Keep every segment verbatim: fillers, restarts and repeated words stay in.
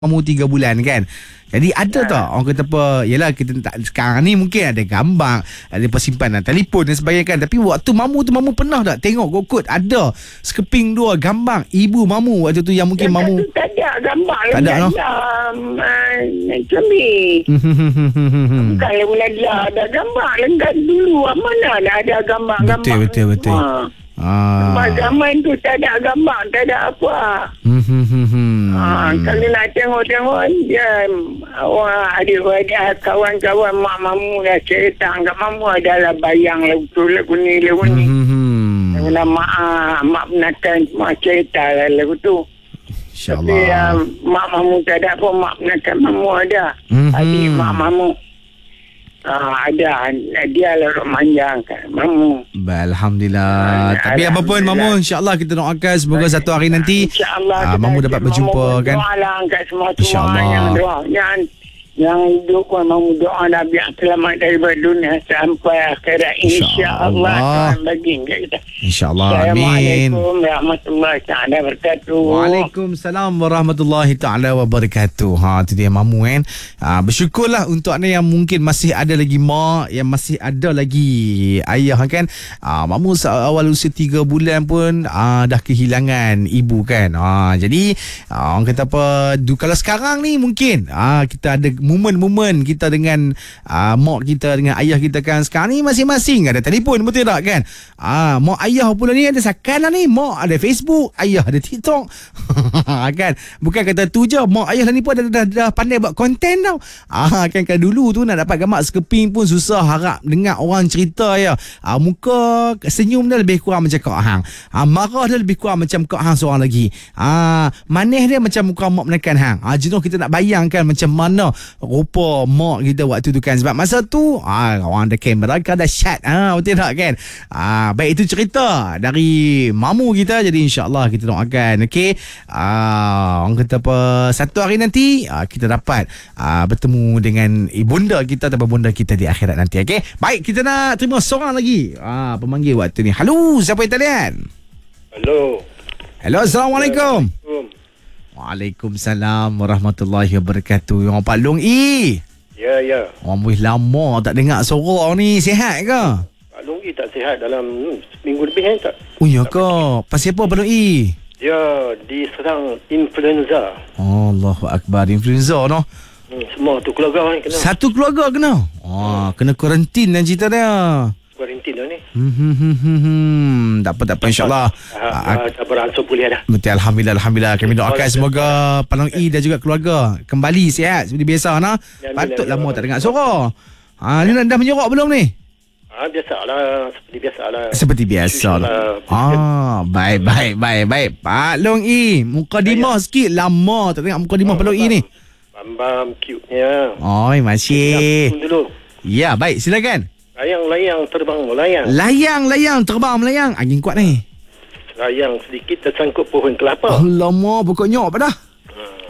Mamu tiga bulan kan. Jadi ada tak orang kata apa, yelah kita tak, sekarang ni mungkin ada gambar, ada persimpanan telefon dan sebagainya kan. Tapi waktu mamu tu, mamu pernah tak tengok kokot ada sekeping dua gambar ibu mamu waktu tu yang mungkin yang mamu tak ada gambar tak ada no? Macam ni bukan mula-mula ada gambar lengkap dulu. Mana dah ada gambar-gambar. Betul betul betul. Ha. Ah. Zaman tu tak ada gambar, tak ada apa. Hmm hmm hmm. hmm. Ha, kalau nak tengok-tengok dia, orang adik-adik kawan-kawan mak mamu dah cerita kat mamu adalah bayang lagu lagu ni lagu ni. Hmm. Kalau mak mak penatan semua cerita lah lagu tu. InsyaAllah. Tapi uh, mak mamu tak ada apa, mak penatan mamu ada. Hmm. Adik mak mamu uh, ada. Dia lah orang manjang kan mamu. Alhamdulillah. Uh, Tapi apa pun mamu, insyaAllah kita doakan semoga satu hari nanti InsyaAllah uh, mamu dapat berjumpa kan. Doalah angkat semua tu InsyaAllah. yang doa. Yang yang hidup pun mamu doa dah biar selamat daripada dunia sampai akhirat. InsyaAllah Tuhan bagi kita. InsyaAllah. Amin. Assalamualaikum warahmatullahi taala wabarakatuh. Waalaikumsalam warahmatullahi taala wabarakatuh. Ha, tu dia mamu kan. Ha, bersyukurlah untuk anda yang mungkin masih ada lagi mak, yang masih ada lagi ayah kan. Ha, mamu awal usia tiga bulan pun ha, dah kehilangan ibu kan. Ha, jadi ha, orang kata apa, du, kalau sekarang ni mungkin ha, kita ada momen-momen kita dengan uh, mak kita, dengan ayah kita kan. Sekarang ni masing-masing ada telefon, betul tak kan? Ah, mak ayah pula ni ada sakan lah ni. Mak ada Facebook, ayah ada TikTok. Kan? Bukan kata tu je, mak ayah lah ni pun dah, dah, dah pandai buat konten tau. Ah, kan kalau dulu tu nak dapat gambar sekeping pun susah, harap dengar orang cerita ya. Ah, muka senyum dia lebih kurang macam Kak Hang. Ah, marah dia lebih kurang macam Kak Hang seorang lagi. Ah, manis dia macam muka mak menekan Hang. Ah, jenuh kita nak bayangkan macam mana rupa mak kita waktu tu kan. Sebab masa tu ah, orang ada kamera kan, ada shot. Ah, betul tak kan? Ah, baik, itu cerita dari mamu kita. Jadi insyaAllah kita doakan, okey, ah, orang kata apa, satu hari nanti ah, kita dapat ah, bertemu dengan ibunda kita atau bunda kita di akhirat nanti. Okey, baik, kita nak terima seorang lagi ah, pemanggil waktu ni. Halo, siapa yang talian? Halo. Halo, Assalamualaikum. Assalamualaikum. Waalaikumsalam warahmatullahi wabarakatuh. Orang Pak Long I. Ya, ya. Orang boleh lama tak dengar suara ni. Sihat ke? Pak Long I tak sihat dalam hmm, seminggu lebih kan tak? Oh ya ke? Pasal apa Pak Long I? Dia diserang influenza. Oh, Allahu Akbar. Influenza no? Hmm, semua tu keluarga ni kena. Satu keluarga kena? Oh, hmm. Kena kuarantin dan cerita dia. Kuarantin dah ni. Hmm, hmm, hmm, hmm, hmm. Tak apa, tak apa, insyaAllah. Ah, dah beransur pulih dah. Betul, Alhamdulillah, Alhamdulillah. Kami doakan semoga Pak Long I dan juga keluarga kembali sihat seperti biasa. Nah. Patut lama tak dengar suara. Ha, ni dah menyorok belum ni? Ah, biasalah, seperti biasalah. Seperti biasa lah. Ah, baik, baik, baik, baik. Pak Long I, mukadimah sikit. Lama tak tengok mukadimah Pak Long I ni. Bambam cute-nya. Oh, masih. Dulu. Ya, baik, silakan. Layang-layang terbang melayang. Layang-layang terbang melayang. Angin kuat ni. Layang sedikit tersangkut pohon kelapa. Alamak, pokoknya apa dah? Hmm.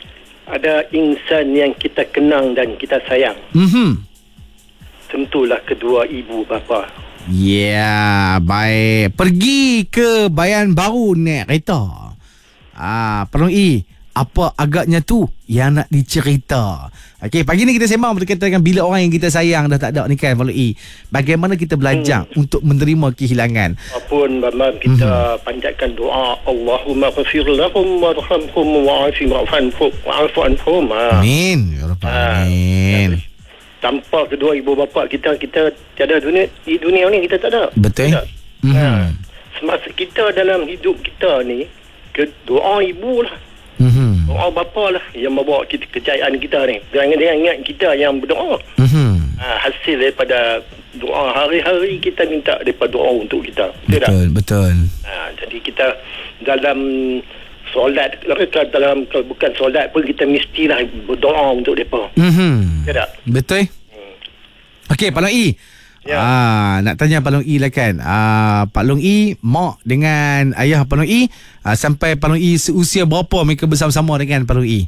Ada insan yang kita kenang dan kita sayang. Mhm. Tentulah kedua ibu bapa. Ya, yeah, baik. Pergi ke Bayan Baru naik kereta. Ah, Pak Long I, apa agaknya tu yang nak dicerita? Okey, pagi ni kita sembang berkaitan dengan bila orang yang kita sayang dah tak ada ni kan, Pak Long I. Bagaimana kita belajar hmm. untuk menerima kehilangan? Apapun Bambam, kita hmm. panjatkan doa, Allahumma ghafir lahum warhamhum wa'afi wa'afu anhum. Amin. Ya Rabbal Alamin. Tanpa kedua ibu bapa kita, kita tiada dunia, di dunia ni kita tak ada. Betul. Tak. Mm-hmm. Ha. Semasa kita dalam hidup kita ni, ke doa ibu lah. Mm-hmm. Doa bapa lah yang membawa kita, kejayaan kita ni. Jangan dia ingat kita yang berdoa. Mm-hmm. Ha, hasil daripada doa hari-hari kita minta daripada doa untuk kita. Betul, betul. betul. Ha, jadi kita dalam solat, dalam kalau bukan solat pun kita mestilah berdoa untuk mereka. Mm-hmm. Tak? Betul. Hmm. Okey, Pak Long I. Ya. Ah, nak tanya Pak Long I lah kan. Ah, Pak Long I, mak dengan ayah Pak Long I, ah, sampai Pak Long I seusia berapa mereka bersama-sama dengan Pak Long I?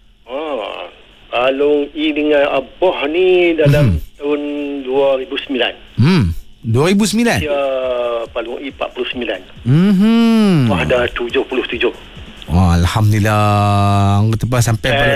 Ah, Pak Long I dengan abah ni dalam hmm. tahun dua ribu sembilan. Hmm. dua ribu sembilan. Dia Pak Long I empat puluh sembilan. Mhm. Wah, dah tujuh puluh tujuh. Oh, Alhamdulillah. Lepas sampai pada